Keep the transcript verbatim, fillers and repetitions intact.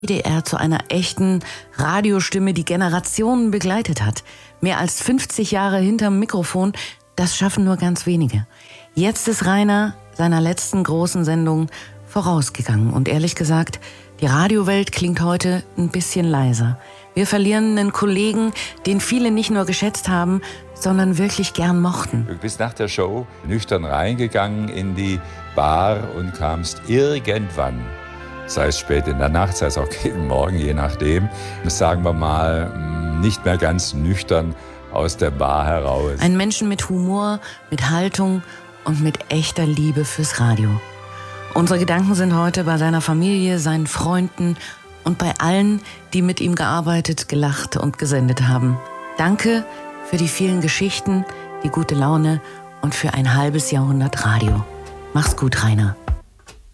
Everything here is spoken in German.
D R zu einer echten Radiostimme, die Generationen begleitet hat. Mehr als fünfzig Jahre hinterm Mikrofon, das schaffen nur ganz wenige. Jetzt ist Rainer seiner letzten großen Sendung vorausgegangen. Und ehrlich gesagt, die Radiowelt klingt heute ein bisschen leiser. Wir verlieren einen Kollegen, den viele nicht nur geschätzt haben, sondern wirklich gern mochten. Du bist nach der Show nüchtern reingegangen in die Bar und kamst irgendwann, sei es spät in der Nacht, sei es auch gegen Morgen, je nachdem, sagen wir mal, nicht mehr ganz nüchtern aus der Bar heraus. Ein Menschen mit Humor, mit Haltung und mit echter Liebe fürs Radio. Unsere Gedanken sind heute bei seiner Familie, seinen Freunden und bei allen, die mit ihm gearbeitet, gelacht und gesendet haben. Danke für die vielen Geschichten, die gute Laune und für ein halbes Jahrhundert Radio. Mach's gut, Rainer.